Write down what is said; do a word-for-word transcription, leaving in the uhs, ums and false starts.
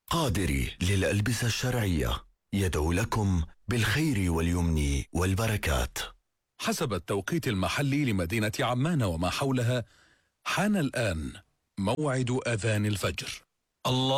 قادري للألبسة الشرعية يدعو لكم بالخير واليمن والبركات. حسب التوقيت المحلي لمدينة عمان وما حولها، حان الآن موعد أذان الفجر. الله